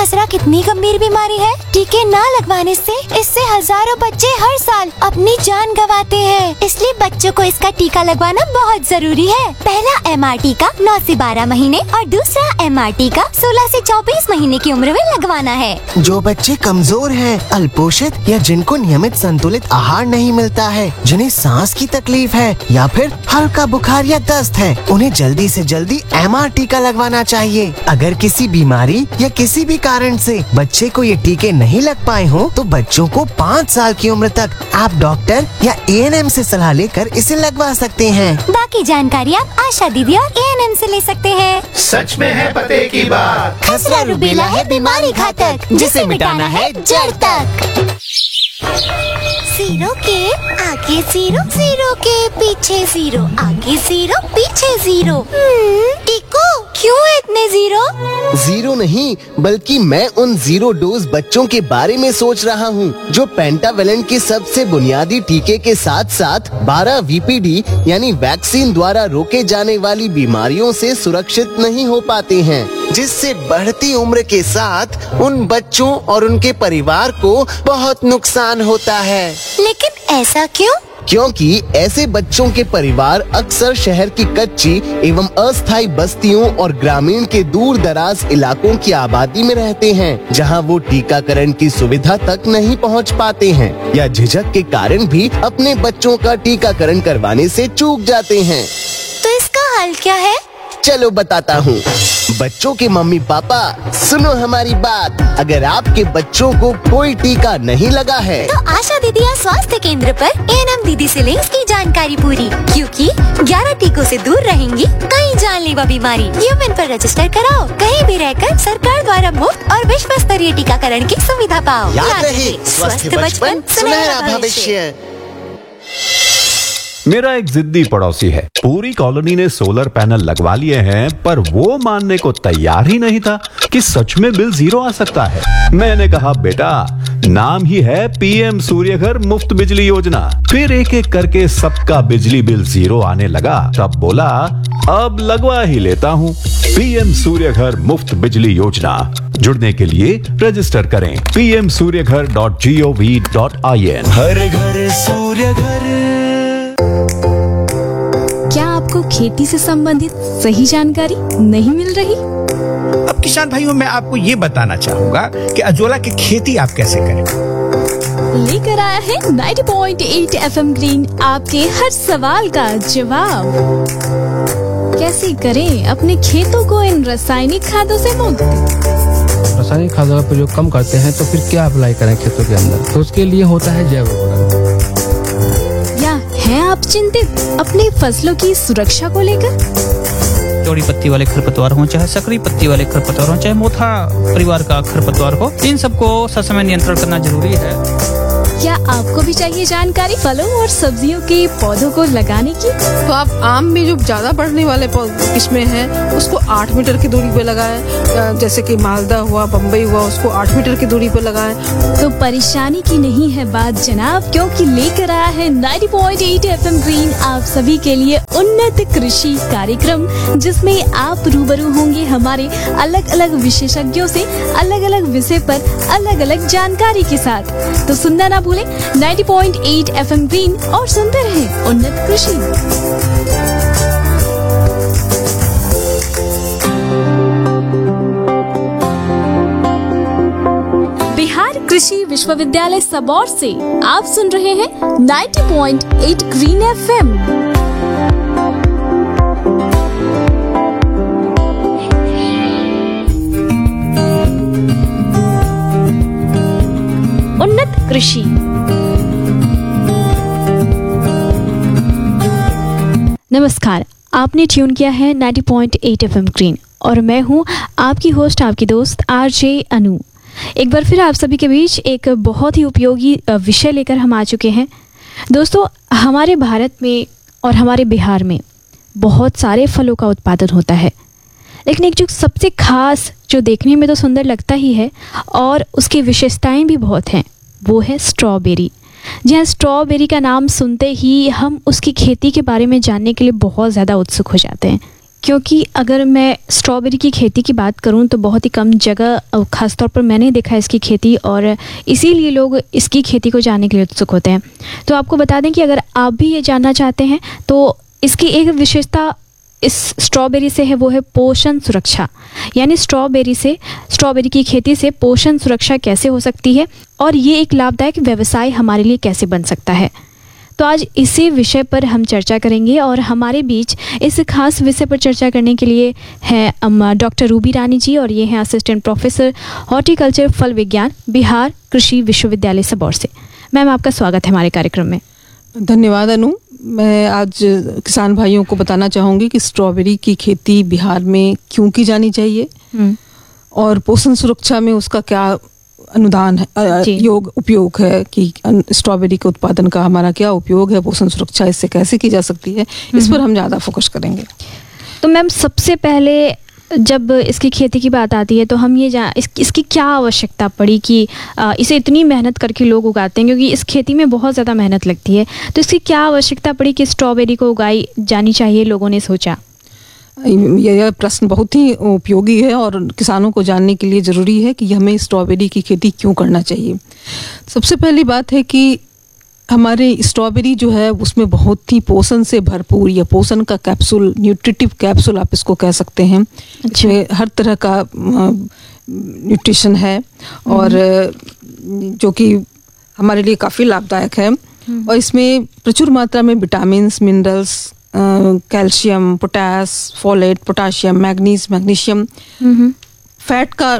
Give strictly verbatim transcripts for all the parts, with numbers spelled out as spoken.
खसरा कितनी गंभीर बीमारी है। टीके न लगवाने से इससे हजारों बच्चे हर साल अपनी जान गंवाते हैं, इसलिए बच्चों को इसका टीका लगवाना बहुत जरूरी है। पहला एम आर टीका नौ से बारह महीने और दूसरा एम आर टीका सोलह से चौबीस महीने की उम्र में लगवाना है। जो बच्चे कमजोर हैं, अल्पोषित या जिनको नियमित संतुलित आहार नहीं मिलता है, जिन्हें सांस की तकलीफ है या फिर हल्का बुखार या दस्त है, उन्हें जल्दी से जल्दी एम आर टीका लगवाना चाहिए। अगर किसी बीमारी या किसी भी कारण से बच्चे को ये टीके नहीं लग पाए हो तो बच्चों को पाँच साल की उम्र तक आप डॉक्टर या ए एन एम से सलाह लेकर इसे लगवा सकते हैं। बाकी जानकारी आप आशा दीदी और ए एन एम से ले सकते हैं। सच में है पते की बात। खसरा रूबेला है बीमारी घातक, जिसे मिटाना है जड़ तक। जीरो के आगे जीरो, जीरो के पीछे जीरो, आगे जीरो पीछे जीरो। इको क्यों इतने जीरो? जीरो नहीं, बल्कि मैं उन जीरो डोज बच्चों के बारे में सोच रहा हूँ जो पेंटावेलेंट के सबसे बुनियादी टीके के साथ साथ बारह वी पी डी यानी वैक्सीन द्वारा रोके जाने वाली बीमारियों से सुरक्षित नहीं हो पाते हैं, जिससे बढ़ती उम्र के साथ उन बच्चों और उनके परिवार को बहुत नुकसान होता है। लेकिन ऐसा क्यों? क्योंकि ऐसे बच्चों के परिवार अक्सर शहर की कच्ची एवं अस्थायी बस्तियों और ग्रामीण के दूर दराज इलाकों की आबादी में रहते हैं, जहां वो टीकाकरण की सुविधा तक नहीं पहुंच पाते हैं या झिझक के कारण भी अपने बच्चों का टीकाकरण करवाने से चूक जाते हैं। तो इसका हल क्या है? चलो बताता हूँ। बच्चों के मम्मी पापा सुनो हमारी बात, अगर आपके बच्चों को कोई टीका नहीं लगा है तो आशा दीदी या स्वास्थ्य केंद्र पर ए एन एम दीदी से लें इसकी जानकारी पूरी, क्योंकि ग्यारह टीकों से दूर रहेंगी कई जानलेवा बीमारी। यूमेन पर रजिस्टर कराओ, कहीं भी रहकर सरकार द्वारा मुफ्त और विश्व स्तरीय टीकाकरण की सुविधा पाओ। याद रहे, स्वस्थ बचपन सुनहरा भविष्य। मेरा एक जिद्दी पड़ोसी है, पूरी कॉलोनी ने सोलर पैनल लगवा लिए हैं, पर वो मानने को तैयार ही नहीं था कि सच में बिल जीरो आ सकता है। मैंने कहा बेटा, नाम ही है पी एम सूर्यघर मुफ्त बिजली योजना। फिर एक एक करके सबका बिजली बिल जीरो आने लगा, तब बोला अब लगवा ही लेता हूँ। पी एम सूर्यघर मुफ्त बिजली योजना, जुड़ने के लिए रजिस्टर करें P M Surya Ghar dot G O V dot I N. हर घर सूर्यघर। क्या आपको खेती से संबंधित सही जानकारी नहीं मिल रही? अब किसान भाइयों, मैं आपको ये बताना चाहूंगा कि अजोला की खेती आप कैसे करें। लेकर आया है नब्बे पॉइंट आठ एफ एम ग्रीन आपके हर सवाल का जवाब। कैसे करें अपने खेतों को इन रासायनिक खादों से मुक्त? रासायनिक खादों का प्रयोग कम करते हैं तो फिर क्या अप्लाई करें खेतों के अंदर? तो उसके लिए होता है जैव उर्वरक। या हैं आप चिंतित अपनी फसलों की सुरक्षा को लेकर? चौड़ी पत्ती वाले खरपतवार हो, चाहे सकरी पत्ती वाले खरपतवार हो, चाहे मोथा परिवार का खरपतवार हो, इन सबको ससमय नियंत्रण करना जरूरी है। क्या आपको भी चाहिए जानकारी फलों और सब्जियों के पौधों को लगाने की? तो आप आम में जो ज्यादा बढ़ने वाले किस्में हैं उसको आठ मीटर की दूरी पे लगाएं, जैसे कि मालदा हुआ, बम्बई हुआ, उसको आठ मीटर की दूरी पे लगाएं। तो परेशानी की नहीं है बात जनाब, क्योंकि लेकर आया है नब्बे पॉइंट आठ एफ एम ग्रीन आप सभी के लिए उन्नत कृषि कार्यक्रम, जिसमें आप रूबरू होंगे हमारे अलग अलग विशेषज्ञों से अलग अलग विषय पर अलग अलग जानकारी के साथ। तो सुनना ना भूलें नब्बे पॉइंट आठ एफ एम ग्रीन और सुनते रहें उन्नत कृषि। बिहार कृषि विश्वविद्यालय सबौर से आप सुन रहे हैं नब्बे पॉइंट आठ ग्रीन एफ एम। उन्नत कृषि। नमस्कार, आपने ट्यून किया है नब्बे पॉइंट आठ एफ एम ग्रीन और मैं हूं आपकी होस्ट, आपकी दोस्त आर जे अनु। एक बार फिर आप सभी के बीच एक बहुत ही उपयोगी विषय लेकर हम आ चुके हैं। दोस्तों, हमारे भारत में और हमारे बिहार में बहुत सारे फलों का उत्पादन होता है, लेकिन एक जो सबसे खास, जो देखने में तो सुंदर लगता ही है और उसकी विशेषताएं भी बहुत हैं, वो है स्ट्रॉबेरी। जी हाँ, स्ट्रॉबेरी का नाम सुनते ही हम उसकी खेती के बारे में जानने के लिए बहुत ज़्यादा उत्सुक हो जाते हैं। क्योंकि अगर मैं स्ट्रॉबेरी की खेती की बात करूं तो बहुत ही कम जगह, ख़ासतौर पर मैंने देखा है इसकी खेती, और इसीलिए लोग इसकी खेती को जानने के लिए उत्सुक होते हैं। तो आपको बता दें कि अगर आप भी ये जानना चाहते हैं तो इसकी एक विशेषता इस स्ट्रॉबेरी से है, वो है पोषण सुरक्षा। यानी स्ट्रॉबेरी से स्ट्रॉबेरी की खेती से पोषण सुरक्षा कैसे हो सकती है और ये एक लाभदायक व्यवसाय हमारे लिए कैसे बन सकता है। तो आज इसी विषय पर हम चर्चा करेंगे और हमारे बीच इस खास विषय पर चर्चा करने के लिए हैं डॉक्टर रूबी रानी जी, और ये हैं असिस्टेंट प्रोफेसर हॉर्टिकल्चर फल विज्ञान, बिहार कृषि विश्वविद्यालय सबौर से। मैम, आपका स्वागत है हमारे कार्यक्रम में। धन्यवाद अनु। मैं आज किसान भाइयों को बताना चाहूँगी कि स्ट्रॉबेरी की खेती बिहार में क्यों की जानी चाहिए और पोषण सुरक्षा में उसका क्या अनुदान है, योग उपयोग है कि स्ट्रॉबेरी के उत्पादन का हमारा क्या उपयोग है, पोषण सुरक्षा इससे कैसे की जा सकती है, इस पर हम ज़्यादा फोकस करेंगे। तो मैम, सबसे पहले जब इसकी खेती की बात आती है तो हम ये जान इस, इसकी क्या आवश्यकता पड़ी कि आ, इसे इतनी मेहनत करके लोग उगाते हैं, क्योंकि इस खेती में बहुत ज़्यादा मेहनत लगती है। तो इसकी क्या आवश्यकता पड़ी कि स्ट्रॉबेरी को उगाई जानी चाहिए, लोगों ने सोचा? यह प्रश्न बहुत ही उपयोगी है और किसानों को जानने के लिए ज़रूरी है कि हमें स्ट्रॉबेरी की खेती क्यों करना चाहिए। सबसे पहली बात है कि हमारे स्ट्रॉबेरी जो है उसमें बहुत ही पोषण से भरपूर, या पोषण का कैप्सूल, न्यूट्रिटिव कैप्सूल आप इसको कह सकते हैं। अच्छा। इसमें हर तरह का न्यूट्रिशन है और जो कि हमारे लिए काफ़ी लाभदायक है। और इसमें प्रचुर मात्रा में vitamins, minerals, calcium, potash, folate, potassium, manganese, magnesium, fat का,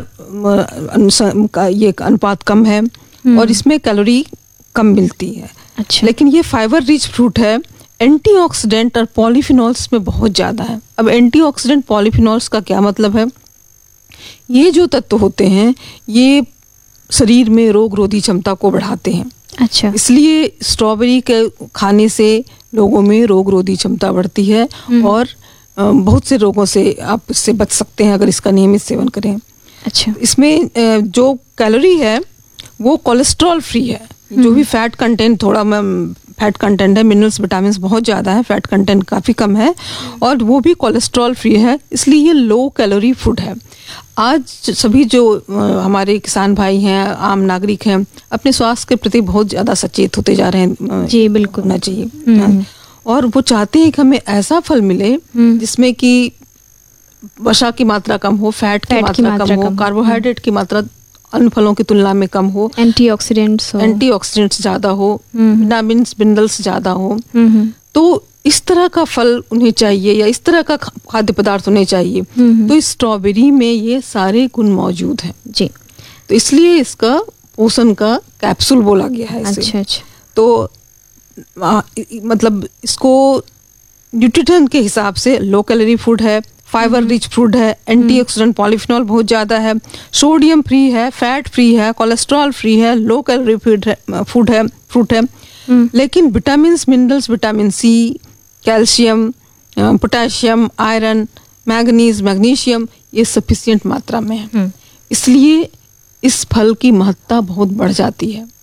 का ये अनुपात कम है और इसमें कैलोरी कम मिलती है। अच्छा। लेकिन ये फाइबर रिच फ्रूट है। एंटीऑक्सीडेंट और पॉलीफिनॉल्स में बहुत ज़्यादा है। अब एंटीऑक्सीडेंट पॉलीफिनॉल्स का क्या मतलब है? ये जो तत्व होते हैं ये शरीर में रोग रोधी क्षमता को बढ़ाते हैं। अच्छा। इसलिए स्ट्रॉबेरी के खाने से लोगों में रोग रोधी क्षमता बढ़ती है और बहुत से रोगों से आप इससे बच सकते हैं अगर इसका नियमित सेवन करें। अच्छा। इसमें जो कैलोरी है वो कोलेस्ट्रॉल फ्री है। जो भी फैट कंटेंट, थोड़ा मैम फैट कंटेंट है, मिनरल्स, विटामिन्स बहुत ज़्यादा है, फैट कंटेंट काफ़ी कम है और वो भी कोलेस्ट्रॉल फ्री है, इसलिए ये लो कैलोरी फूड है। आज सभी जो हमारे किसान भाई हैं, आम नागरिक हैं, अपने स्वास्थ्य के प्रति बहुत ज़्यादा सचेत होते जा रहे हैं। जी बिल्कुल होना चाहिए। और वो चाहते हैं कि हमें ऐसा फल मिले जिसमें कि वसा की मात्रा कम हो, फैट की मात्रा कम हो, कार्बोहाइड्रेट की मात्रा अन्य फलों की तुलना में कम हो, एंटीऑक्सीडेंट्स एंटीऑक्सीडेंट्स ज़्यादा हो, विटामिन्स, मिनरल्स ज़्यादा हो। तो इस तरह का फल उन्हें चाहिए या इस तरह का खाद्य पदार्थ उन्हें चाहिए। तो इस स्ट्रॉबेरी में ये सारे गुण मौजूद हैं। जी। तो इसलिए इसका पोषण का कैप्सूल बोला गया है इसे। अच्छा अच्छा। तो आ, मतलब इसको न्यूट्रिशन के हिसाब से लो कैलोरी फूड है, फाइबर रिच फूड है, एंटीऑक्सीडेंट पॉलीफिनॉल बहुत ज़्यादा है, सोडियम फ्री है, फैट फ्री है, कोलेस्ट्रॉल फ्री है, लो कैलोरी फूड है फूड है फ्रूट है। लेकिन vitamins, minerals, vitamin C, calcium, potassium, iron, manganese, magnesium ये सफिशिएंट मात्रा में है। इसलिए इस फल की महत्ता बहुत बढ़ जाती है।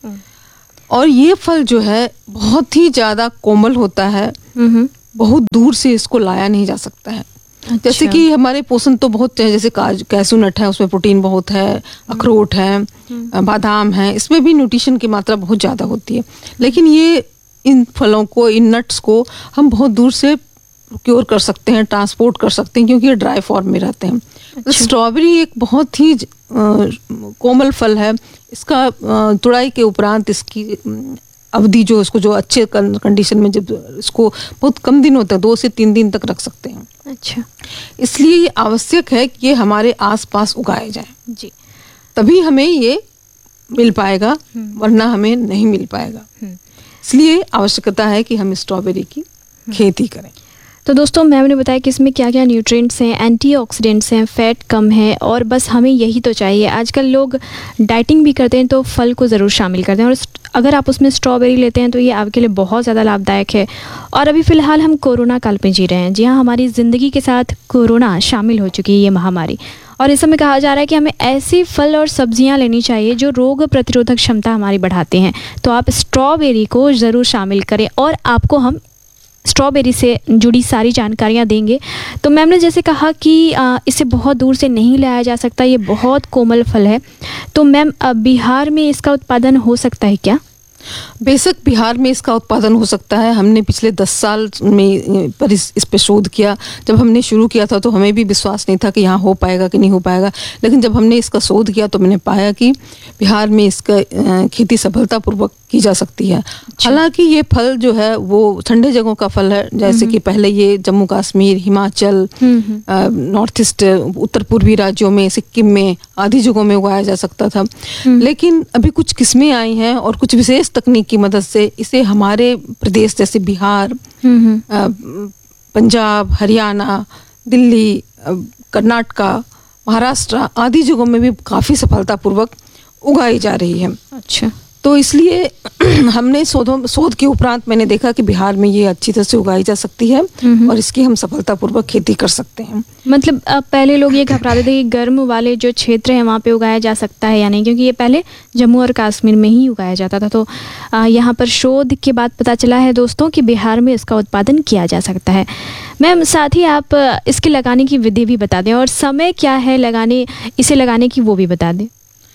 और ये फल जो है बहुत ही ज़्यादा कोमल होता है, बहुत दूर से इसको लाया नहीं जा सकता है। अच्छा। जैसे कि हमारे पोषण तो बहुत है, जैसे काजू, कैसू नट है, उसमें प्रोटीन बहुत है, अखरोट है, बादाम है, इसमें भी न्यूट्रिशन की मात्रा बहुत ज़्यादा होती है। लेकिन ये इन फलों को, इन नट्स को हम बहुत दूर से प्रोक्योर कर सकते हैं, ट्रांसपोर्ट कर सकते हैं, क्योंकि ये ड्राई फॉर्म में रहते हैं। अच्छा। स्ट्रॉबेरी एक बहुत ही कोमल फल है। इसका तुड़ाई के उपरांत इसकी अवधि जो इसको जो अच्छे कंडीशन में जब इसको बहुत कम दिन होता है, दो से तीन दिन तक रख सकते हैं। अच्छा। इसलिए ये आवश्यक है कि ये हमारे आसपास उगाए जाए। जी। तभी हमें ये मिल पाएगा, वरना हमें नहीं मिल पाएगा। इसलिए आवश्यकता है कि हम स्ट्रॉबेरी की खेती करें। तो दोस्तों, मैम ने बताया कि इसमें क्या क्या न्यूट्रिएंट्स हैं, एंटीऑक्सीडेंट्स हैं, फैट कम है और बस हमें यही तो चाहिए। आजकल लोग डाइटिंग भी करते हैं तो फल को ज़रूर शामिल करते हैं, और अगर आप उसमें स्ट्रॉबेरी लेते हैं तो ये आपके लिए बहुत ज़्यादा लाभदायक है। और अभी फ़िलहाल हम कोरोना काल में जी रहे हैं। जी हाँ, हमारी ज़िंदगी के साथ कोरोना शामिल हो चुकी है, ये महामारी। और इस समय कहा जा रहा है कि हमें ऐसे फल और सब्जियां लेनी चाहिए जो रोग प्रतिरोधक क्षमता हमारी बढ़ाते हैं। तो आप स्ट्रॉबेरी को ज़रूर शामिल करें और आपको हम स्ट्रॉबेरी से जुड़ी सारी जानकारियाँ देंगे। तो मैम ने जैसे कहा कि आ, इसे बहुत दूर से नहीं लाया जा सकता, ये बहुत कोमल फल है, तो मैम बिहार में इसका उत्पादन हो सकता है क्या? बेशक बिहार में इसका उत्पादन हो सकता है। हमने पिछले दस साल में पर इस इस पे शोध किया। जब हमने शुरू किया था तो हमें भी विश्वास नहीं था कि यहाँ हो पाएगा कि नहीं हो पाएगा, लेकिन जब हमने इसका शोध किया तो मैंने पाया कि बिहार में इसका खेती सफलतापूर्वक की जा सकती है। हालांकि ये फल जो है वो ठंडे जगहों का फल है, जैसे कि पहले ये जम्मू कश्मीर, हिमाचल, नॉर्थ ईस्ट, उत्तर पूर्वी राज्यों में, सिक्किम में आदि जगहों में उगाया जा सकता था। लेकिन अभी कुछ किस्में आई हैं और कुछ विशेष तकनीक की मदद से इसे हमारे प्रदेश जैसे बिहार, पंजाब, हरियाणा, दिल्ली, कर्नाटका, महाराष्ट्र आदि जगहों में भी काफ़ी सफलतापूर्वक उगाई जा रही है। अच्छा, तो इसलिए हमने शोधों शोध के उपरांत मैंने देखा कि बिहार में ये अच्छी तरह से उगाई जा सकती है और इसकी हम सफलतापूर्वक खेती कर सकते हैं। मतलब पहले लोग ये घबराते थे कि गर्म वाले जो क्षेत्र हैं वहाँ पे उगाया जा सकता है या नहीं, क्योंकि ये पहले जम्मू और कश्मीर में ही उगाया जाता था। तो यहाँ पर शोध के बाद पता चला है दोस्तों कि बिहार में इसका उत्पादन किया जा सकता है। मैम साथ ही आप इसके लगाने की विधि भी बता दें और समय क्या है लगाने इसे लगाने की वो भी बता दें।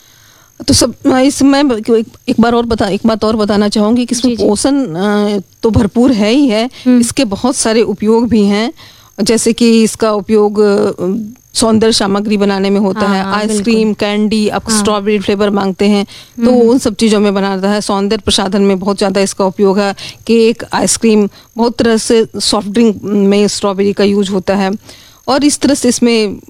तो सब इसमें एक, एक बार और बता एक बात और बताना चाहूँगी कि इसमें पोषण तो भरपूर है ही है, इसके बहुत सारे उपयोग भी हैं, जैसे कि इसका उपयोग सौंदर्य सामग्री बनाने में होता हाँ, है। आइसक्रीम, कैंडी, आप हाँ, स्ट्रॉबेरी फ्लेवर मांगते हैं तो उन सब चीज़ों में बनाता है। सौंदर्य प्रसाधन में बहुत ज़्यादा इसका उपयोग है। केक, आइसक्रीम, बहुत तरह से सॉफ्ट ड्रिंक में स्ट्रॉबेरी का यूज होता है और इस तरह से इसमें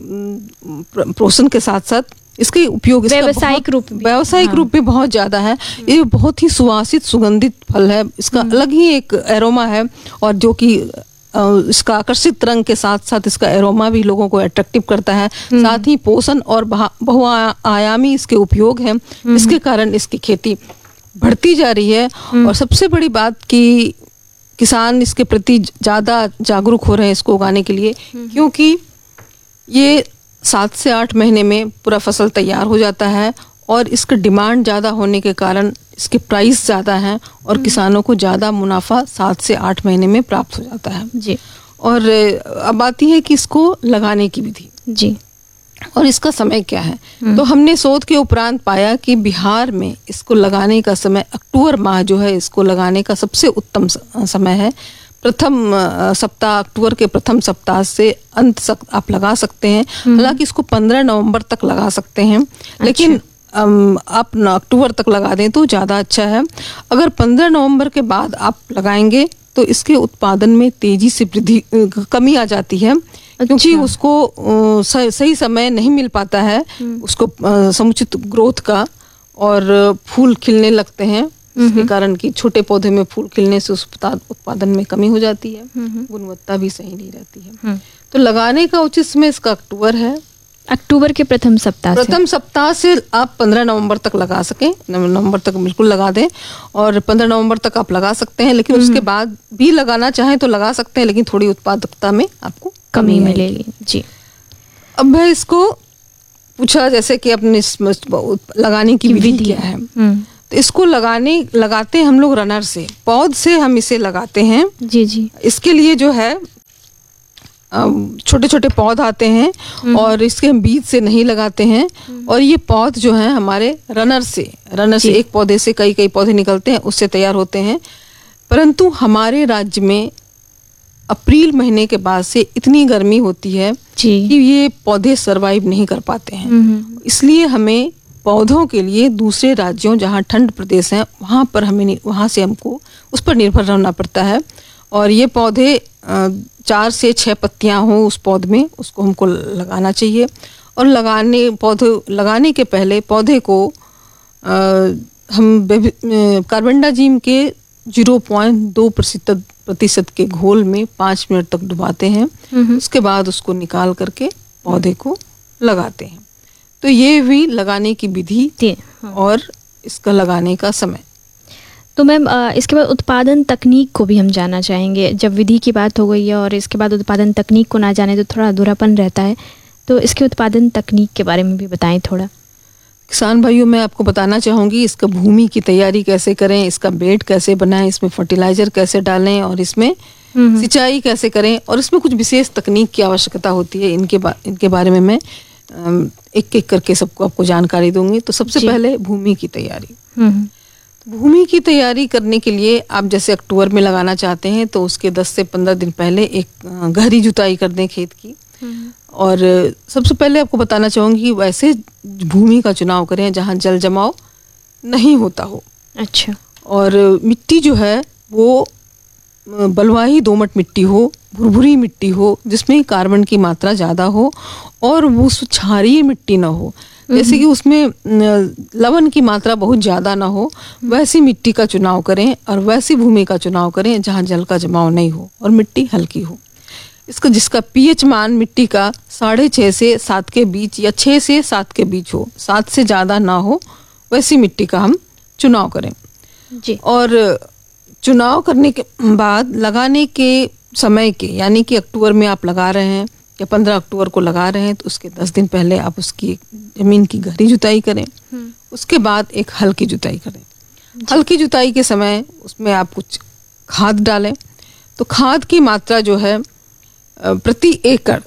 पोषण के साथ साथ इसके उपयोग व्यावसायिक रूप व्यावसायिक रूप में बहुत ज़्यादा है। ये बहुत ही सुवासित सुगंधित फल है, इसका अलग ही एक एरोमा है और जो कि इसका आकर्षित रंग के साथ साथ इसका एरोमा भी लोगों को अट्रैक्टिव करता है। साथ ही पोषण और बहुआयामी इसके उपयोग हैं, इसके कारण इसकी खेती बढ़ती जा रही है। और सबसे बड़ी बात कि किसान इसके प्रति ज़्यादा जागरूक हो रहे हैं इसको उगाने के लिए, क्योंकि ये सात से आठ महीने में पूरा फसल तैयार हो जाता है और इसका डिमांड ज़्यादा होने के कारण इसके प्राइस ज़्यादा हैं और किसानों को ज़्यादा मुनाफा सात से आठ महीने में प्राप्त हो जाता है जी। और अब आती है कि इसको लगाने की विधि जी और इसका समय क्या है। तो हमने शोध के उपरांत पाया कि बिहार में इसको लगाने का समय अक्टूबर माह जो है इसको लगाने का सबसे उत्तम समय है। प्रथम सप्ताह, अक्टूबर के प्रथम सप्ताह से अंत तक आप लगा सकते हैं। हालांकि इसको पंद्रह नवंबर तक लगा सकते हैं, लेकिन अच्छा। आप अक्टूबर तक लगा दें तो ज़्यादा अच्छा है। अगर पंद्रह नवंबर के बाद आप लगाएंगे तो इसके उत्पादन में तेजी से वृद्धि कमी आ जाती है, अच्छा। क्योंकि उसको सही समय नहीं मिल पाता है उसको समुचित ग्रोथ का और फूल खिलने लगते हैं, इसके कारण कि छोटे पौधे में फूल खिलने से उस उत्पादन में कमी हो जाती है, गुणवत्ता भी सही नहीं रहती है। तो लगाने का उचित समय इसका अक्टूबर है। अक्टूबर के प्रथम सप्ताह प्रथम सप्ताह से आप पंद्रह नवंबर तक लगा सकें, नवंबर तक बिल्कुल लगा दें और पंद्रह नवंबर तक आप लगा सकते हैं। लेकिन उसके बाद भी लगाना चाहें तो लगा सकते हैं, लेकिन थोड़ी उत्पादकता में आपको कमी मिलेगी जी। अब मैं इसको पूछा जैसे कि अपने लगाने की विधि क्या है, तो इसको लगाने लगाते हैं हम लोग रनर से, पौध से हम इसे लगाते हैं जी जी। इसके लिए जो है छोटे छोटे पौध आते हैं और इसके हम बीज से नहीं लगाते हैं और ये पौध जो है हमारे रनर से रनर से एक पौधे से कई कई पौधे निकलते हैं, उससे तैयार होते हैं। परंतु हमारे राज्य में अप्रैल महीने के बाद से इतनी गर्मी होती है कि ये पौधे सरवाइव नहीं कर पाते हैं, इसलिए हमें पौधों के लिए दूसरे राज्यों जहाँ ठंड प्रदेश हैं वहाँ पर हमें वहाँ से हमको उस पर निर्भर रहना पड़ता है। और ये पौधे चार से छः पत्तियाँ हों उस पौध में, उसको हमको लगाना चाहिए। और लगाने पौधे लगाने के पहले पौधे को आ, हम कार्बेंडाजिम के जीरो पॉइंट दो प्रतिशत प्रतिशत के घोल में पाँच मिनट तक डुबाते हैं, उसके बाद उसको निकाल करके पौधे को लगाते हैं। तो ये भी लगाने की विधि और इसका लगाने का समय। तो मैम इसके बाद उत्पादन तकनीक को भी हम जानना चाहेंगे। जब विधि की बात हो गई है और इसके बाद उत्पादन तकनीक को ना जाने तो थोड़ा अधूरापन रहता है, तो इसके उत्पादन तकनीक के बारे में भी बताएं थोड़ा। किसान भाइयों, मैं आपको बताना चाहूँगी इसका भूमि की तैयारी कैसे करें, इसका बेड कैसे बनाएं, इसमें फर्टिलाइजर कैसे डालें और इसमें सिंचाई कैसे करें, और इसमें कुछ विशेष तकनीक की आवश्यकता होती है। इनके बा, इनके बारे में मैं एक एक करके सबको आपको जानकारी दूंगी। तो सबसे पहले भूमि की तैयारी। भूमि की तैयारी करने के लिए आप जैसे अक्टूबर में लगाना चाहते हैं तो उसके दस से पंद्रह दिन पहले एक गहरी जुताई कर दें खेत की। और सबसे पहले आपको बताना चाहूँगी कि वैसे भूमि का चुनाव करें जहाँ जल जमाव नहीं होता हो। अच्छा। और मिट्टी जो है वो बलुआही दोमट मिट्टी हो, भुरभुरी मिट्टी हो जिसमें कार्बन की मात्रा ज़्यादा हो, और वो क्षारीय मिट्टी ना हो, जैसे कि उसमें लवण की मात्रा बहुत ज़्यादा ना हो, वैसी मिट्टी का चुनाव करें और वैसी भूमि का चुनाव करें जहाँ जल का जमाव नहीं हो और मिट्टी हल्की हो। इसका जिसका पीएच मान मिट्टी का साढ़े छः से सात के बीच या छः से सात के बीच हो, सात से ज़्यादा ना हो, वैसी मिट्टी का हम चुनाव करें जी। और चुनाव करने के बाद लगाने के समय के, यानी कि अक्टूबर में आप लगा रहे हैं या पंद्रह अक्टूबर को लगा रहे हैं तो उसके दस दिन पहले आप उसकी जमीन की गहरी जुताई करें। उसके बाद एक हल्की जुताई करें। हल्की जुताई के समय उसमें आप कुछ खाद डालें। तो खाद की मात्रा जो है प्रति एकड़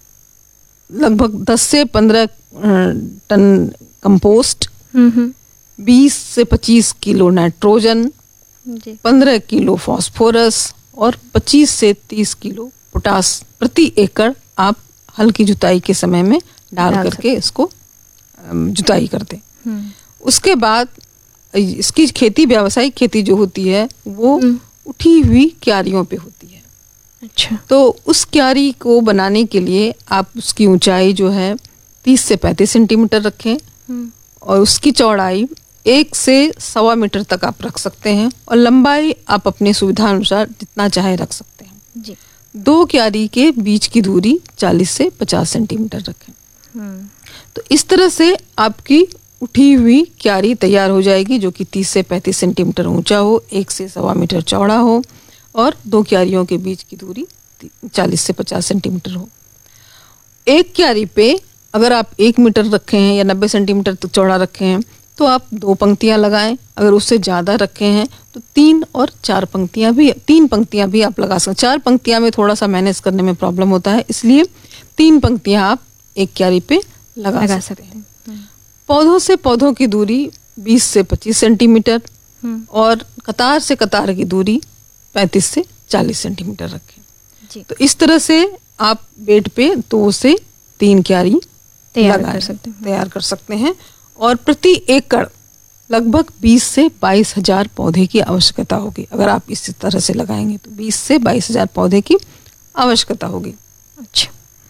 लगभग दस से पंद्रह टन कंपोस्ट, बीस से पच्चीस किलो नाइट्रोजन, पंद्रह किलो फास्फोरस और पच्चीस से तीस किलो पोटास प्रति एकड़ आप हल्की जुताई के समय में डाल करके इसको जुताई कर दें। उसके बाद इसकी खेती, व्यावसायिक खेती जो होती है वो उठी हुई क्यारियों पे होती है। अच्छा। तो उस क्यारी को बनाने के लिए आप उसकी ऊंचाई जो है तीस से पैंतीस सेंटीमीटर रखें और उसकी चौड़ाई एक से सवा मीटर तक आप रख सकते हैं और लंबाई आप अपनी सुविधा अनुसार जितना चाहे रख सकते हैं जी। दो क्यारी के बीच की दूरी चालीस से पचास सेंटीमीटर रखें। तो इस तरह से आपकी उठी हुई क्यारी तैयार हो जाएगी जो कि तीस से पैंतीस सेंटीमीटर ऊंचा हो, एक से सवा मीटर चौड़ा हो और दो क्यारियों के बीच की दूरी चालीस से पचास सेंटीमीटर हो। एक क्यारी पे अगर आप एक मीटर रखे हैं या नब्बे सेंटीमीटर तक चौड़ा रखे हैं तो आप दो पंक्तियां लगाएं। अगर उससे ज़्यादा रखे हैं तो तीन और चार पंक्तियां भी तीन पंक्तियां भी आप लगा सकते। चार पंक्तियां में थोड़ा सा मैनेज करने में प्रॉब्लम होता है, इसलिए तीन पंक्तियां आप एक क्यारी पे लगा, लगा सकते हैं। पौधों से पौधों की दूरी बीस से पच्चीस सेंटीमीटर और कतार से कतार की दूरी पैंतीस से चालीस सेंटीमीटर रखें। तो इस तरह से आप बेड पे दो से तीन क्यारी तैयार कर सकते हैं तैयार कर सकते हैं और प्रति एकड़ लगभग बीस से बाईस हजार पौधे की आवश्यकता होगी। अगर आप इस तरह से लगाएंगे तो बीस से बाईस हजार पौधे की आवश्यकता होगी। अच्छा।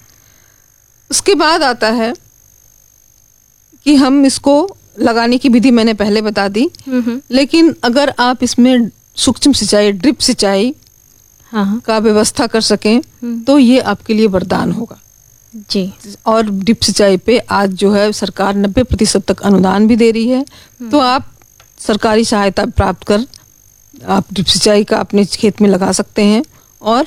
उसके बाद आता है कि हम इसको लगाने की विधि मैंने पहले बता दी, लेकिन अगर आप इसमें सूक्ष्म सिंचाई, ड्रिप सिंचाई हाँ। का व्यवस्था कर सकें तो ये आपके लिए वरदान होगा जी। और ड्रिप सिंचाई पे आज जो है सरकार नब्बे प्रतिशत तक अनुदान भी दे रही है, तो आप सरकारी सहायता प्राप्त कर आप ड्रिप सिंचाई का अपने खेत में लगा सकते हैं और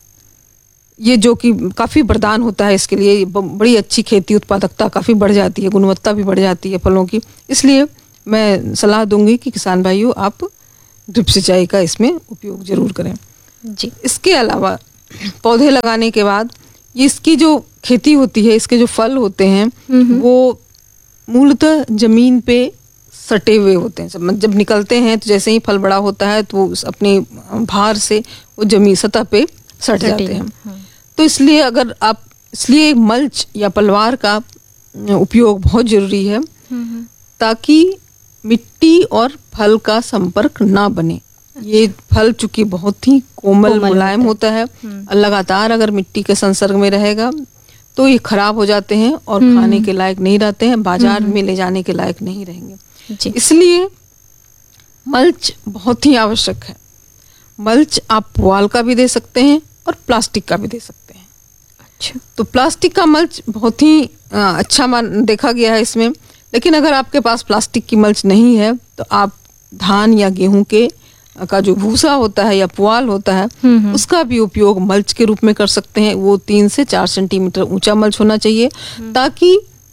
ये जो कि काफ़ी वरदान होता है इसके लिए, बड़ी अच्छी खेती उत्पादकता काफ़ी बढ़ जाती है, गुणवत्ता भी बढ़ जाती है फलों की। इसलिए मैं सलाह दूंगी कि किसान भाइयों आप ड्रिप सिंचाई का इसमें उपयोग जरूर करें जी। इसके अलावा पौधे लगाने के बाद ये इसकी जो खेती होती है, इसके जो फल होते हैं वो मूलतः जमीन पे सटे हुए होते हैं। जब निकलते हैं तो जैसे ही फल बड़ा होता है तो वो अपने भार से वो जमीन सतह पे सट जाते हैं। तो इसलिए अगर आप इसलिए मल्च या पलवार का उपयोग बहुत जरूरी है ताकि मिट्टी और फल का संपर्क ना बने। ये फल चूंकि बहुत ही कोमल मुलायम होता है और लगातार अगर मिट्टी के संसर्ग में रहेगा तो ये खराब हो जाते हैं और खाने के लायक नहीं रहते हैं, बाजार में ले जाने के लायक नहीं रहेंगे। इसलिए मल्च बहुत ही आवश्यक है। मल्च आप पुआल का भी दे सकते हैं और प्लास्टिक का भी दे सकते हैं। अच्छा। तो प्लास्टिक का मल्च बहुत ही आ, अच्छा मान देखा गया है इसमें, लेकिन अगर आपके पास प्लास्टिक की मल्च नहीं है तो आप धान या गेहूं के का जो भूसा होता है या पुआल होता है उसका भी उपयोग मल्च के रूप में कर सकते हैं। वो तीन से चार सेंटीमीटर ऊंचा मल्च होना चाहिए ताकि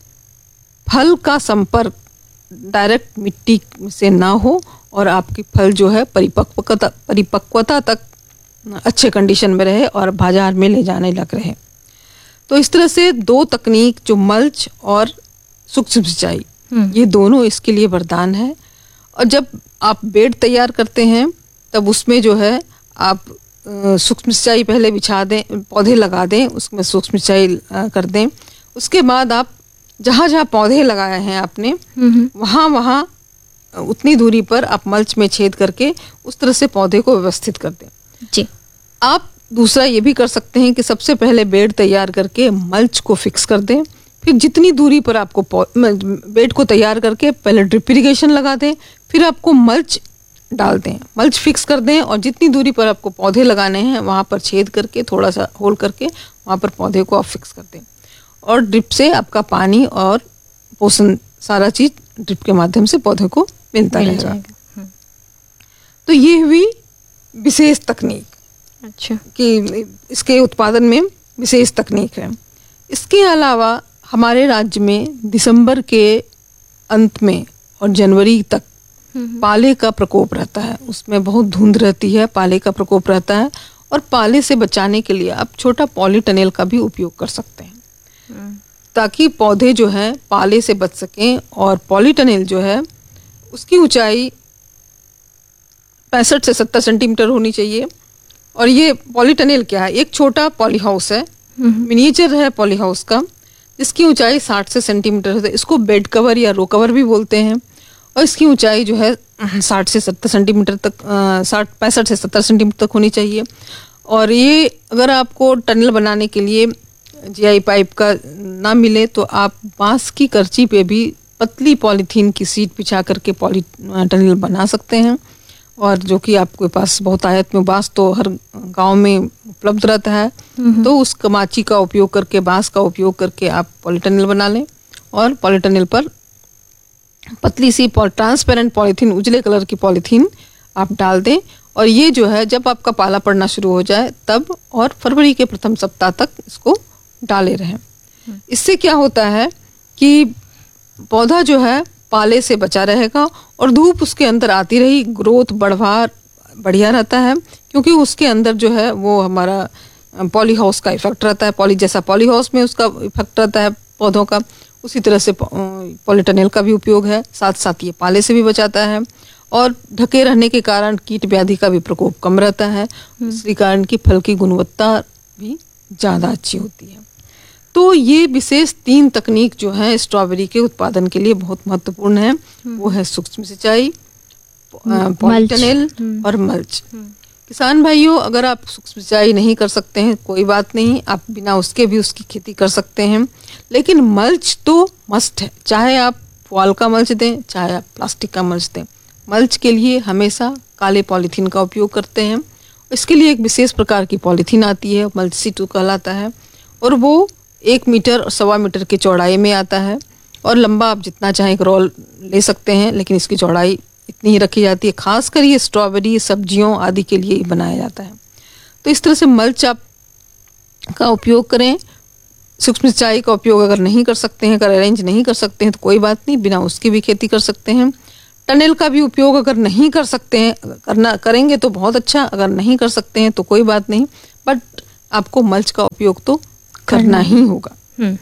फल का संपर्क डायरेक्ट मिट्टी से ना हो और आपकी फल जो है परिपक्वता परिपक्वता तक अच्छे कंडीशन में रहे और बाजार में ले जाने लग रहे। तो इस तरह से दो तकनीक, जो मल्च और सूक्ष्म सिंचाई, ये दोनों इसके लिए वरदान है। और जब आप बेड तैयार करते हैं तब उसमें जो है आप सूक्ष्म सिंचाई पहले बिछा दें, पौधे लगा दें, उसमें सूक्ष्म सिंचाई कर दें। उसके बाद आप जहाँ जहाँ पौधे लगाए हैं आपने, वहाँ वहाँ उतनी दूरी पर आप मल्च में छेद करके उस तरह से पौधे को व्यवस्थित कर दें। जी। आप दूसरा ये भी कर सकते हैं कि सबसे पहले बेड तैयार करके मल्च को फिक्स कर दें, फिर जितनी दूरी पर आपको बेड को तैयार करके पहले ड्रिप इरिगेशन लगा दें, फिर आपको मल्च डाल दें, मल्च फिक्स कर दें और जितनी दूरी पर आपको पौधे लगाने हैं वहाँ पर छेद करके थोड़ा सा होल करके वहाँ पर पौधे को आप फिक्स कर दें। और ड्रिप से आपका पानी और पोषण सारा चीज ड्रिप के माध्यम से पौधे को मिलता मिल रहेगा। जाएगा। तो ये हुई विशेष तकनीक। अच्छा। कि इसके उत्पादन में विशेष तकनीक है। इसके अलावा हमारे राज्य में दिसंबर के अंत में और जनवरी तक पाले का प्रकोप रहता है। उसमें बहुत धुंध रहती है, पाले का प्रकोप रहता है। और पाले से बचाने के लिए आप छोटा पॉलीटनेल का भी उपयोग कर सकते हैं, ताकि पौधे जो है पाले से बच सकें। और पॉलीटनेल जो है उसकी ऊंचाई पैंसठ से सत्तर सेंटीमीटर होनी चाहिए। और ये पॉलीटनेल क्या है? एक छोटा पॉली हाउस है, मिनिएचर है पॉली हाउस का, जिसकी ऊंचाई साठ से सेंटीमीटर है। इसको बेड कवर या रो कवर भी बोलते हैं। और इसकी ऊंचाई जो है साठ से सत्तर सेंटीमीटर तक, साठ पैंसठ से सत्तर सेंटीमीटर तक होनी चाहिए। और ये अगर आपको टनल बनाने के लिए जीआई पाइप का ना मिले तो आप बांस की करची पे भी पतली पॉलीथीन की सीट बिछा करके पॉली टनल बना सकते हैं। और जो कि आपके पास बहुत आयत में बांस तो हर गांव में उपलब्ध रहता है, तो उस कमाची का उपयोग करके, बांस का उपयोग करके आप पॉलीटनल बना लें। और पॉलीटनल पर पतली सी ट्रांसपेरेंट पॉलीथीन, उजले कलर की पॉलीथीन आप डाल दें। और ये जो है जब आपका पाला पड़ना शुरू हो जाए तब और फरवरी के प्रथम सप्ताह तक इसको डाले रहें। इससे क्या होता है कि पौधा जो है पाले से बचा रहेगा और धूप उसके अंदर आती रही, ग्रोथ बढ़वा बढ़िया रहता है। क्योंकि उसके अंदर जो है वो हमारा पॉली हाउस का इफेक्ट रहता है, पॉली जैसा पॉली हाउस में उसका इफेक्ट रहता है पौधों का, उसी तरह से पॉलीटनेल का भी उपयोग है। साथ साथ ये पाले से भी बचाता है और ढके रहने के कारण कीट व्याधि का भी प्रकोप कम रहता है। इसी कारण की फल की गुणवत्ता भी ज़्यादा अच्छी होती है। तो ये विशेष तीन तकनीक जो है स्ट्रॉबेरी के उत्पादन के लिए बहुत महत्वपूर्ण है। वो है सूक्ष्म सिंचाई, पॉलीटनेल और मल्च। किसान भाइयों, अगर आप सूक्ष्म सिंचाई नहीं कर सकते हैं कोई बात नहीं, आप बिना उसके भी उसकी खेती कर सकते हैं। लेकिन मल्च तो मस्ट है, चाहे आप पुआल का मल्च दें चाहे आप प्लास्टिक का मल्च दें। मल्च के लिए हमेशा काले पॉलीथीन का उपयोग करते हैं। इसके लिए एक विशेष प्रकार की पॉलीथीन आती है, मल्च सीटू कहलाता है। और वो एक मीटर और सवा मीटर की चौड़ाई में आता है। और लंबा आप जितना चाहें एक रोल ले सकते हैं, लेकिन इसकी चौड़ाई इतनी ही रखी जाती है। खासकर ये स्ट्रॉबेरी, सब्जियों आदि के लिए ही बनाया जाता है। तो इस तरह से मल्च आप का उपयोग करें। सूक्ष्म सिंचाई का उपयोग अगर नहीं कर सकते हैं, अगर अरेंज नहीं कर सकते हैं तो कोई बात नहीं, बिना उसकी भी खेती कर सकते हैं। टनल का भी उपयोग अगर नहीं कर सकते हैं, करना करेंगे तो बहुत अच्छा, अगर नहीं कर सकते हैं तो कोई बात नहीं, बट आपको मल्च का उपयोग तो करना ही होगा।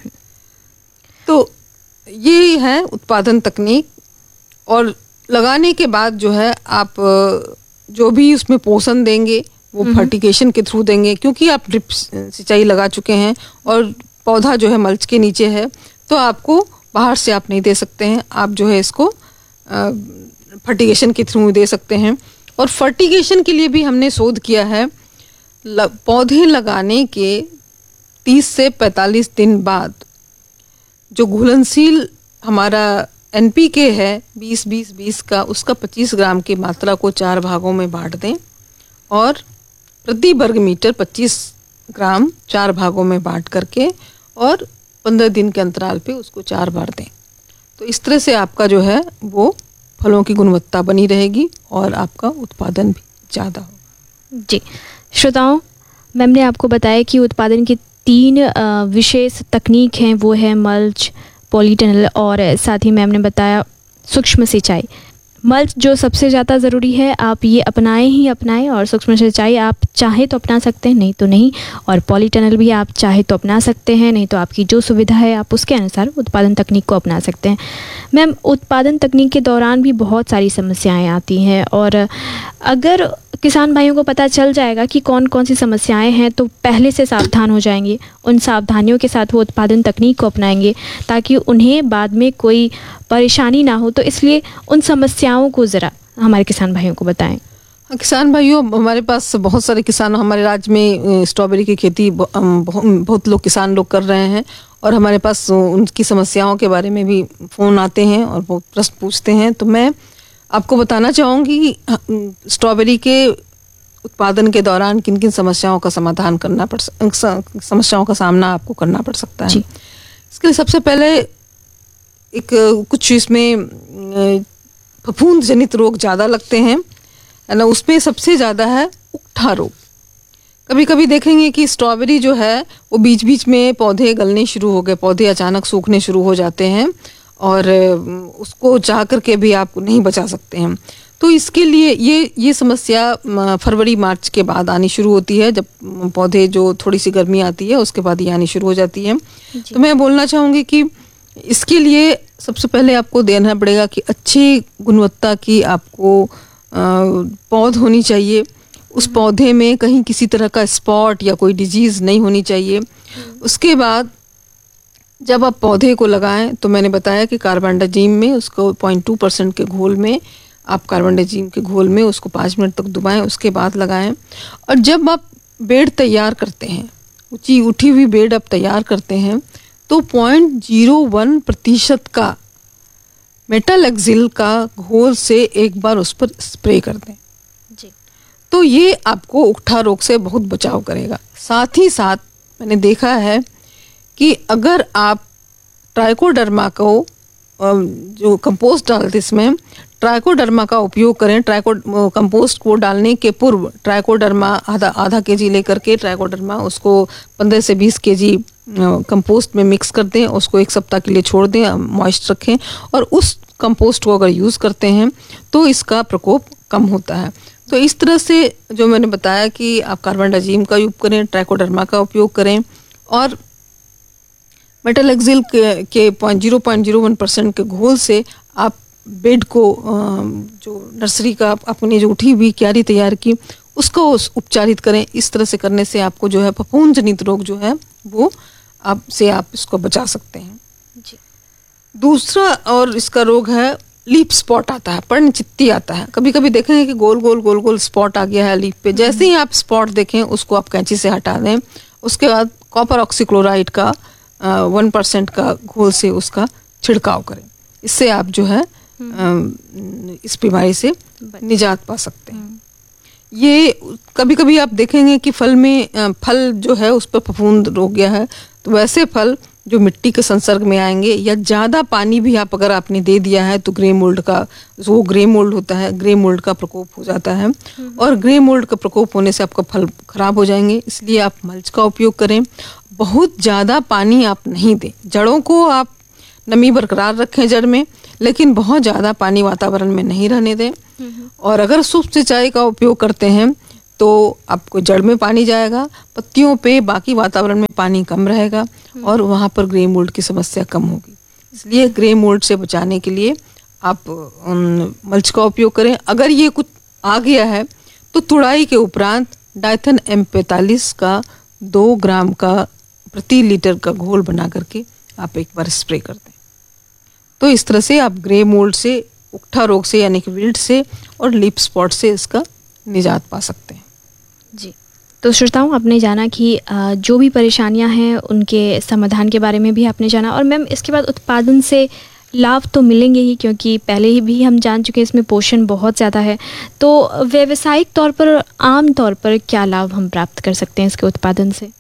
तो ये है उत्पादन तकनीक। और लगाने के बाद जो है आप जो भी उसमें पोषण देंगे वो फर्टिगेशन के थ्रू देंगे, क्योंकि आप ड्रिप सिंचाई लगा चुके हैं और पौधा जो है मल्च के नीचे है, तो आपको बाहर से आप नहीं दे सकते हैं। आप जो है इसको फर्टिगेशन के थ्रू दे सकते हैं। और फर्टिगेशन के लिए भी हमने शोध किया है। पौधे लगाने के तीस से पैंतालीस दिन बाद जो घुलनशील हमारा एनपीके है बीस बीस बीस का, उसका पच्चीस ग्राम की मात्रा को चार भागों में बांट दें और प्रति वर्ग मीटर पच्चीस ग्राम चार भागों में बांट करके और पंद्रह दिन के अंतराल पे उसको चार बार दें। तो इस तरह से आपका जो है वो फलों की गुणवत्ता बनी रहेगी और आपका उत्पादन भी ज़्यादा होगा। जी श्रोताओं, मैम ने आपको बताया कि उत्पादन की तीन विशेष तकनीक हैं, वो है मल्च, पॉलीटनल और साथ ही मैम ने बताया सूक्ष्म सिंचाई। मल्च जो सबसे ज़्यादा ज़रूरी है, आप ये अपनाएं ही अपनाएं। और सूक्ष्म सिंचाई आप चाहे तो अपना सकते हैं, नहीं तो नहीं। और पॉलीटनल भी आप चाहे तो अपना सकते हैं, नहीं तो आपकी जो सुविधा है आप उसके अनुसार उत्पादन तकनीक को अपना सकते हैं। मैम, उत्पादन तकनीक के दौरान भी बहुत सारी समस्याएं आती हैं, और अगर किसान भाइयों को पता चल जाएगा कि कौन कौन सी समस्याएं हैं तो पहले से सावधान हो जाएंगे। उन सावधानियों के साथ वो उत्पादन तकनीक को अपनाएंगे ताकि उन्हें बाद में कोई परेशानी ना हो। तो इसलिए उन समस्याओं को ज़रा हमारे किसान भाइयों को बताएं। किसान भाइयों, हमारे पास बहुत सारे किसान हमारे राज्य में स्ट्रॉबेरी की खेती बहुत, बहुत लोग किसान लोग कर रहे हैं, और हमारे पास उनकी समस्याओं के बारे में भी फ़ोन आते हैं और वो प्रश्न पूछते हैं। तो मैं आपको बताना चाहूँगी स्ट्रॉबेरी के उत्पादन के दौरान किन किन समस्याओं का समाधान करना पड़ समस्याओं का सामना आपको करना पड़ सकता है। इसके लिए सबसे पहले एक कुछ इसमें फफूंद जनित रोग ज़्यादा लगते हैं, है ना। उसमें सबसे ज़्यादा है उकठा रोग। कभी कभी देखेंगे कि स्ट्रॉबेरी जो है वो बीच बीच में पौधे गलने शुरू हो गए, पौधे अचानक सूखने शुरू हो जाते हैं, और उसको चाह करके भी आप नहीं बचा सकते हैं। तो इसके लिए ये ये समस्या फरवरी मार्च के बाद आनी शुरू होती है, जब पौधे जो थोड़ी सी गर्मी आती है उसके बाद ये आनी शुरू हो जाती है। तो मैं बोलना चाहूँगी कि इसके लिए सबसे पहले आपको देना पड़ेगा कि अच्छी गुणवत्ता की आपको पौध होनी चाहिए। उस पौधे में कहीं किसी तरह का स्पॉट या कोई डिजीज़ नहीं होनी चाहिए। उसके बाद जब आप पौधे को लगाएं तो मैंने बताया कि कार्बेंडाजिम में उसको पॉइंट टू परसेंट के घोल में आप कार्बेंडाजिम के घोल में उसको पाँच मिनट तक डुबाएं, उसके बाद लगाएं। और जब आप बेड तैयार करते हैं, ऊंची उठी हुई बेड आप तैयार करते हैं, तो पॉइंट जीरो वन प्रतिशत का मेटालेक्सिल का घोल से एक बार उस पर स्प्रे कर दें जी। तो ये आपको उकठा रोग से बहुत बचाव करेगा। साथ ही साथ मैंने देखा है कि अगर आप ट्राइकोडर्मा को जो कंपोस्ट डालते इसमें ट्राइकोडर्मा का उपयोग करें। ट्राइको कंपोस्ट को डालने के पूर्व ट्राइकोडर्मा आधा आधा के जी लेकर के ट्राइकोडर्मा उसको पंद्रह से बीस के जी कंपोस्ट में मिक्स कर दें, उसको एक सप्ताह के लिए छोड़ दें, मॉइस्ट रखें, और उस कंपोस्ट को अगर यूज़ करते हैं तो इसका प्रकोप कम होता है। तो इस तरह से जो मैंने बताया कि आप कार्बेंडाजिम का उपयोग करें, ट्राइकोडर्मा का उपयोग करें, और मेटालेक्सिल के, के point zero point zero one percent के घोल से आप बेड को जो नर्सरी का अपनी जो उठी हुई क्यारी तैयार की उसको उपचारित करें। इस तरह से करने से आपको जो है फफूंद जनित रोग जो है वो आप से आप इसको बचा सकते हैं जी। दूसरा और इसका रोग है लीफ स्पॉट आता है, पर्णचित्ती आता है। कभी कभी देखेंगे कि गोल गोल गोल गोल स्पॉट आ गया है लीफ पे। जैसे ही आप स्पॉट देखें उसको आप कैंची से हटा दें। उसके बाद कॉपर ऑक्सीक्लोराइड का वन परसेंट का घोल से उसका छिड़काव करें। इससे आप जो है आ, इस बीमारी से निजात पा सकते हैं। ये कभी कभी आप देखेंगे कि फल में फल जो है उस पर फफूंद रोक गया है, तो वैसे फल जो मिट्टी के संसर्ग में आएंगे या ज़्यादा पानी भी आप अगर आपने दे दिया है तो ग्रे मोल्ड का वो ग्रे मोल्ड होता है, ग्रे मोल्ड का प्रकोप हो जाता है, और ग्रे मोल्ड का प्रकोप होने से आपका फल खराब हो जाएंगे। इसलिए आप मल्च का उपयोग करें। बहुत ज़्यादा पानी आप नहीं दें, जड़ों को आप नमी बरकरार रखें जड़ में, लेकिन बहुत ज़्यादा पानी वातावरण में नहीं रहने दें। और अगर सूक्ष्म सिंचाई का उपयोग करते हैं तो आपको जड़ में पानी जाएगा, पत्तियों पे बाकी वातावरण में पानी कम रहेगा, और वहाँ पर ग्रे मोल्ड की समस्या कम होगी। इसलिए ग्रे मोल्ड से बचाने के लिए आप मल्च का उपयोग करें। अगर ये कुछ आ गया है तो तुड़ाई के उपरांत डाइथन एम पैंतालीस का दो ग्राम का प्रति लीटर का घोल बना करके आप एक बार स्प्रे कर दें। तो इस तरह से आप ग्रे मोल्ड से, उकठा रोग से यानी कि विल्ट से, और लीफ स्पॉट से इसका निजात पा सकते हैं जी। तो श्रोताओं, आपने जाना कि जो भी परेशानियां हैं उनके समाधान के बारे में भी आपने जाना। और मैम, इसके बाद उत्पादन से लाभ तो मिलेंगे ही, क्योंकि पहले ही भी हम जान चुके हैं इसमें पोषण बहुत ज़्यादा है। तो व्यावसायिक तौर पर आम तौर पर क्या लाभ हम प्राप्त कर सकते हैं इसके उत्पादन से?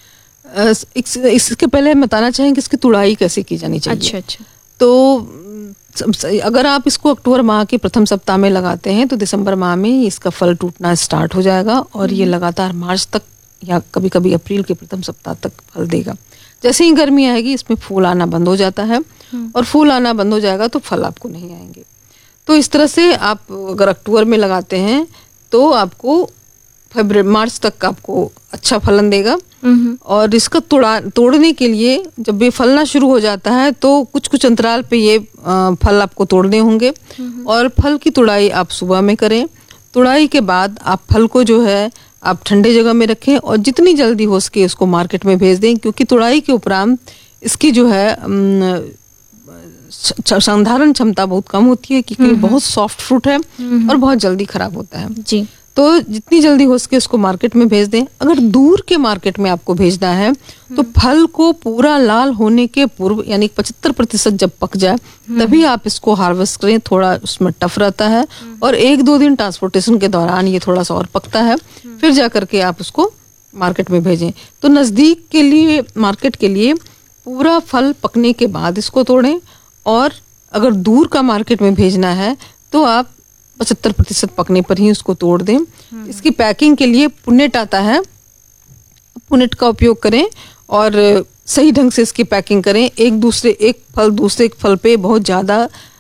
इस, इसके पहले हम बताना चाहेंगे इसकी तुड़ाई कैसे की जानी चाहिए। अच्छा अच्छा। तो अगर आप इसको अक्टूबर माह के प्रथम सप्ताह में लगाते हैं तो दिसंबर माह में इसका फल टूटना स्टार्ट हो जाएगा, और ये लगातार मार्च तक या कभी कभी अप्रैल के प्रथम सप्ताह तक फल देगा। जैसे ही गर्मी आएगी इसमें फूल आना बंद हो जाता है, और फूल आना बंद हो जाएगा तो फल आपको नहीं आएंगे। तो इस तरह से आप अगर अक्टूबर में लगाते हैं तो आपको फरवरी मार्च तक आपको अच्छा फलन देगा। और इसका तोड़ा तोड़ने के लिए जब ये फलना शुरू हो जाता है तो कुछ कुछ अंतराल पे ये फल आपको तोड़ने होंगे। और फल की तुड़ाई आप सुबह में करें। तुड़ाई के बाद आप फल को जो है आप ठंडे जगह में रखें और जितनी जल्दी हो सके उसको मार्केट में भेज दें, क्योंकि तुड़ाई के उपरांत इसकी जो है संधारण क्षमता बहुत कम होती है, क्योंकि बहुत सॉफ्ट फ्रूट है और बहुत जल्दी खराब होता है जी। तो जितनी जल्दी हो सके उसको मार्केट में भेज दें। अगर दूर के मार्केट में आपको भेजना है तो फल को पूरा लाल होने के पूर्व यानी पचहत्तर प्रतिशत जब पक जाए तभी आप इसको हार्वेस्ट करें। थोड़ा उसमें टफ रहता है और एक दो दिन ट्रांसपोर्टेशन के दौरान ये थोड़ा सा और पकता है, फिर जा करके आप उसको मार्केट में भेजें। तो नज़दीक के लिए मार्केट के लिए पूरा फल पकने के बाद इसको तोड़ें, और अगर दूर का मार्केट में भेजना है तो आप पचहत्तर प्रतिशत पकने पर ही उसको तोड़ दें। इसकी पैकिंग के लिए पुनेट आता है, पुनेट का उपयोग करें और सही ढंग से इसकी पैकिंग करें। एक दूसरे एक फल दूसरे फल पे बहुत ज़्यादा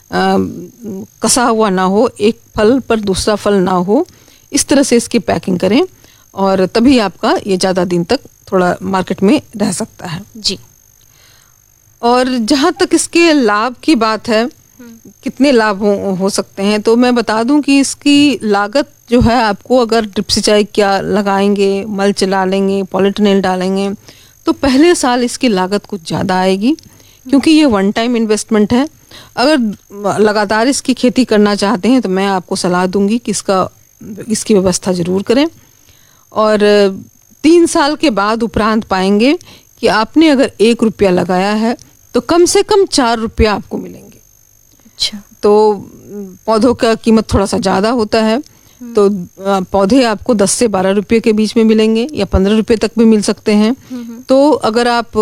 कसा हुआ ना हो, एक फल पर दूसरा फल ना हो, इस तरह से इसकी पैकिंग करें और तभी आपका ये ज़्यादा दिन तक थोड़ा मार्केट में रह सकता है जी। और जहाँ तक इसके लाभ की बात है, कितने लाभ हो, हो सकते हैं, तो मैं बता दूं कि इसकी लागत जो है आपको अगर ड्रिप सिंचाई क्या लगाएंगे, मल्च डालेंगे, पॉलीटनेल डालेंगे, तो पहले साल इसकी लागत कुछ ज़्यादा आएगी, क्योंकि ये वन टाइम इन्वेस्टमेंट है। अगर लगातार इसकी खेती करना चाहते हैं तो मैं आपको सलाह दूंगी कि इसका इसकी व्यवस्था ज़रूर करें। और तीन साल के बाद उपरांत पाएंगे कि आपने अगर एक रुपया लगाया है तो कम से कम चार रुपया आपको मिलेंगे। अच्छा। तो पौधों का कीमत थोड़ा सा ज़्यादा होता है, तो पौधे आपको दस से बारह रुपये के बीच में मिलेंगे या पंद्रह रुपये तक भी मिल सकते हैं। तो अगर आप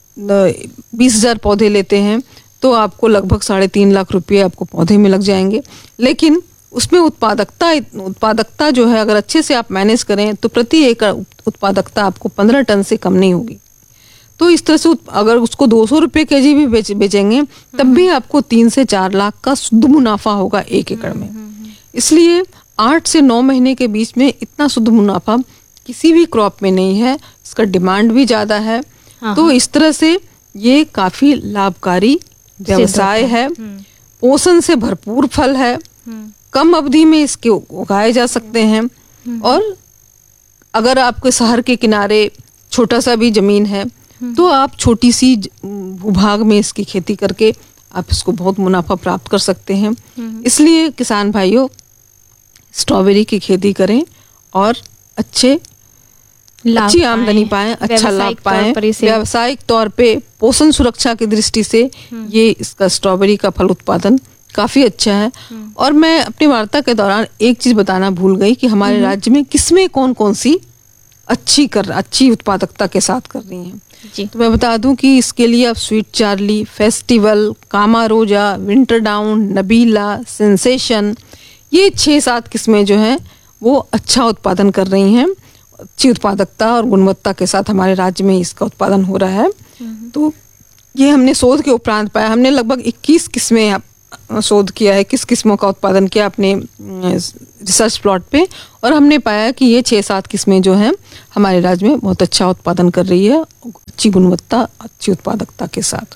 बीस हजार पौधे लेते हैं तो आपको लगभग साढ़े तीन लाख रुपये आपको पौधे में लग जाएंगे। लेकिन उसमें उत्पादकता उत्पादकता जो है अगर अच्छे से आप मैनेज करें तो प्रति एकड़ उत्पादकता आपको पंद्रह टन से कम नहीं होगी। तो इस तरह से अगर उसको दो सौ रुपये के जी भी बेच बेचेंगे तब भी आपको तीन से चार लाख का शुद्ध मुनाफा होगा एक एकड़ में। इसलिए आठ से नौ महीने के बीच में इतना शुद्ध मुनाफा किसी भी क्रॉप में नहीं है, इसका डिमांड भी ज़्यादा है। तो इस तरह से ये काफ़ी लाभकारी व्यवसाय है, पोषण से भरपूर फल है, कम अवधि में इसके उगाए जा सकते हैं। और अगर आपके शहर के किनारे छोटा सा भी जमीन है तो आप छोटी सी भूभाग में इसकी खेती करके आप इसको बहुत मुनाफा प्राप्त कर सकते हैं। इसलिए किसान भाइयों स्ट्रॉबेरी की खेती करें और अच्छे अच्छी आमदनी पाएं, अच्छा लाभ पाएं। व्यावसायिक तौर पे पोषण सुरक्षा की दृष्टि से ये इसका स्ट्रॉबेरी का फल उत्पादन काफी अच्छा है। और मैं अपनी वार्ता के दौरान एक चीज बताना भूल गई कि हमारे राज्य में किस्में कौन कौन सी अच्छी कर अच्छी उत्पादकता के साथ कर रही हैं जी। तो मैं बता दूं कि इसके लिए आप स्वीट चार्ली, फेस्टिवल, कामा रोजा, विंटर डाउन, नबीला, सेंसेशन, ये छः सात किस्में जो हैं वो अच्छा उत्पादन कर रही हैं। अच्छी उत्पादकता और गुणवत्ता के साथ हमारे राज्य में इसका उत्पादन हो रहा है। तो ये हमने शोध के उपरांत पाया। हमने लगभग इक्कीस किस्में शोध किया है, किस किस्मों का उत्पादन किया अपने रिसर्च प्लॉट पे, और हमने पाया कि ये छः सात किस्में जो हैं हमारे राज्य में बहुत अच्छा उत्पादन कर रही है, अच्छी गुणवत्ता, अच्छी उत्पादकता के साथ।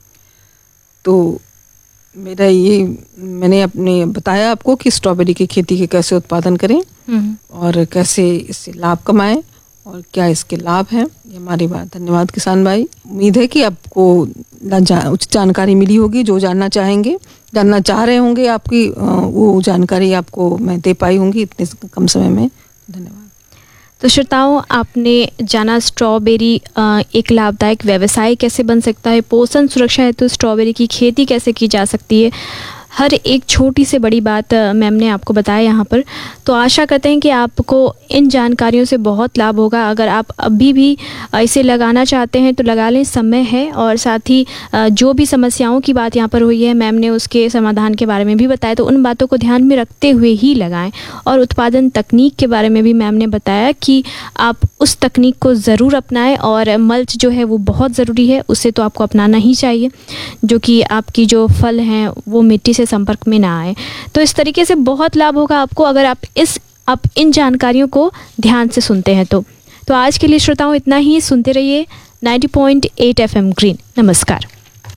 तो मेरा ये मैंने अपने बताया आपको कि स्ट्रॉबेरी की खेती के कैसे उत्पादन करें और कैसे इससे लाभ कमाएं और क्या इसके लाभ हैं। ये हमारी बात। धन्यवाद किसान भाई। उम्मीद है कि आपको उचित जानकारी मिली होगी। जो जानना चाहेंगे, जानना चाह रहे होंगे, आपकी वो जानकारी आपको मैं दे पाई होंगी इतने कम समय में। धन्यवाद। तो श्रोताओं, आपने जाना स्ट्रॉबेरी एक लाभदायक व्यवसाय कैसे बन सकता है, पोषण सुरक्षा हेतु स्ट्रॉबेरी की खेती कैसे की जा सकती है, हर एक छोटी से बड़ी बात मैम ने आपको बताया यहाँ पर। तो आशा करते हैं कि आपको इन जानकारियों से बहुत लाभ होगा। अगर आप अभी भी इसे लगाना चाहते हैं तो लगा लें, समय है। और साथ ही जो भी समस्याओं की बात यहाँ पर हुई है, मैम ने उसके समाधान के बारे में भी बताया, तो उन बातों को ध्यान में रखते हुए ही लगाएं। और उत्पादन तकनीक के बारे में भी मैम ने बताया कि आप उस तकनीक को ज़रूर अपनाएं। और मल्च जो है वो बहुत ज़रूरी है, उसे तो आपको अपनाना ही चाहिए, जो कि आपकी जो फल हैं वो मिट्टी से से संपर्क में ना आए। तो इस तरीके से बहुत लाभ होगा आपको अगर आप इस आप इन जानकारियों को ध्यान से सुनते हैं तो तो आज के लिए श्रोताओं इतना ही। सुनते रहिए नब्बे पॉइंट आठ एफएम ग्रीन। नमस्कार।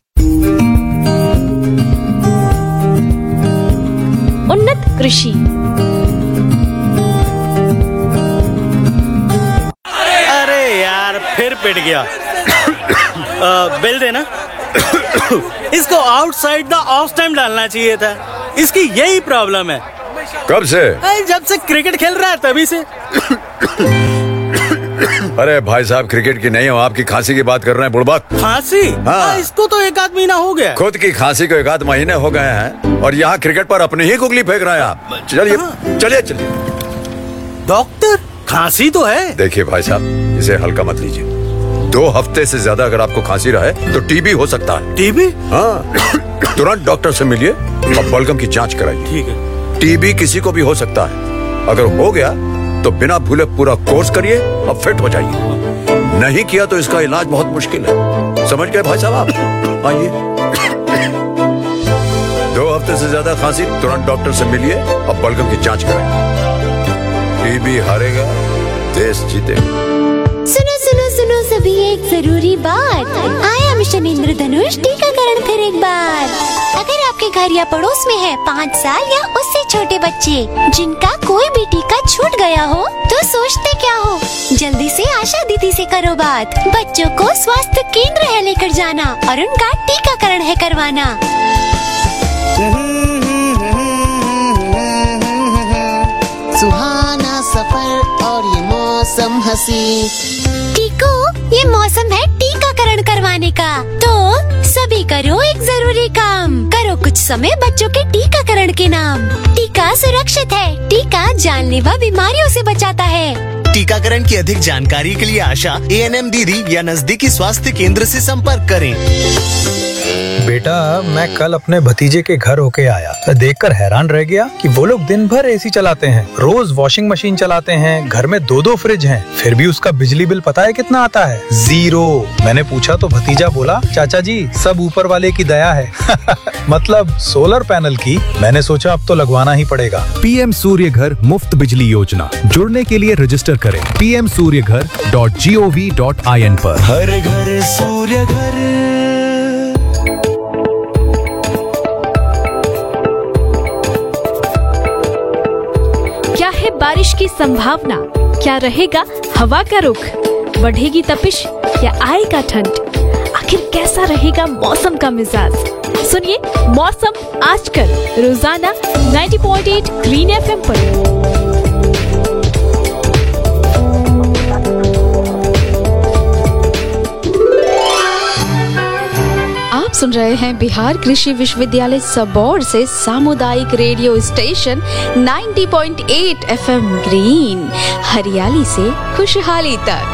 उन्नत कृषि। अरे यार फिर पिट गया। आ, बिल देना। इसको आउटसाइड द ऑफ टाइम डालना चाहिए था। इसकी यही प्रॉब्लम है। कब से? जब से क्रिकेट खेल रहा है तभी से। अरे भाई साहब, क्रिकेट की नहीं हो, आपकी खांसी की बात कर रहे हैं बुड़बक। खांसी? हाँ। इसको तो एक आध महीना हो गया। खुद की खांसी को एक आध महीने हो गए हैं और यहाँ क्रिकेट पर अपनी ही गुगली फेंक रहे हैं आप। चलिए चलिए चलिए। डॉक्टर, खांसी तो है। देखिए भाई साहब, इसे हल्का मत लीजिए। दो हफ्ते से ज्यादा अगर आपको खांसी रहे तो टीबी हो सकता है। टीबी? हाँ, तुरंत डॉक्टर से मिलिए और बलगम की जांच कराइए। ठीक है। टीबी किसी को भी हो सकता है। अगर हो गया तो बिना भूले पूरा कोर्स करिए और फिट हो जाइए। नहीं किया तो इसका इलाज बहुत मुश्किल है। समझ गए भाई साहब आप? आइए। दो हफ्ते से ज्यादा खांसी, तुरंत डॉक्टर से मिलिए और बलगम की जांच कराइए। टीबी हारेगा, देश जीतेगा। सुनो सुनो सुनो सभी, एक जरूरी बात। आया मिशन इंद्रधनुष टीकाकरण फिर एक बार। अगर आपके घर या पड़ोस में है पाँच साल या उससे छोटे बच्चे जिनका कोई भी टीका छूट गया हो, तो सोचते क्या हो, जल्दी से आशा दीदी से करो बात। बच्चों को स्वास्थ्य केंद्र है लेकर जाना और उनका टीकाकरण है करवाना। सुहाना सफर और ये मौसम हंसी। टीको, ये मौसम है टीकाकरण करवाने का, तो सभी करो एक जरूरी काम। करो कुछ समय बच्चों के टीकाकरण के नाम। टीका सुरक्षित है, टीका जानलेवा बीमारियों से बचाता है। टीकाकरण की अधिक जानकारी के लिए आशा, ए एन एम दीदी या नजदीकी स्वास्थ्य केंद्र से संपर्क करें। बेटा, मैं कल अपने भतीजे के घर होके आया, देखकर हैरान रह गया कि वो लोग दिन भर एसी चलाते हैं, रोज वॉशिंग मशीन चलाते हैं, घर में दो दो फ्रिज हैं, फिर भी उसका बिजली बिल पता है कितना आता है? जीरो। मैंने पूछा तो भतीजा बोला, चाचा जी सब ऊपर वाले की दया है। मतलब सोलर पैनल की। मैंने सोचा अब तो लगवाना ही पड़ेगा। पीएम सूर्य घर मुफ्त बिजली योजना, जुड़ने के लिए रजिस्टर करें पी एम सूर्य घर dot G O V dot I N पर। हर घर सूर्य घर। क्या है बारिश की संभावना? क्या रहेगा हवा का रुख? बढ़ेगी तपिश या आएगा ठंड? आखिर कैसा रहेगा मौसम का मिजाज? सुनिए मौसम आजकल रोजाना नब्बे पॉइंट आठ ग्रीन एफएम पर। आप सुन रहे हैं बिहार कृषि विश्वविद्यालय सबौर से सामुदायिक रेडियो स्टेशन नब्बे पॉइंट आठ एफएम ग्रीन, हरियाली से खुशहाली तक।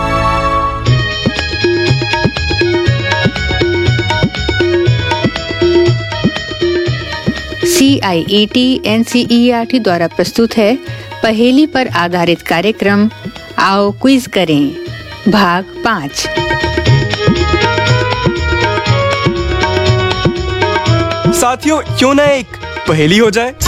सी आई E T N C E R T द्वारा प्रस्तुत है पहेली पर आधारित कार्यक्रम आओ क्विज करें, भाग पाँच। साथियों, क्यों ना एक पहेली हो जाए।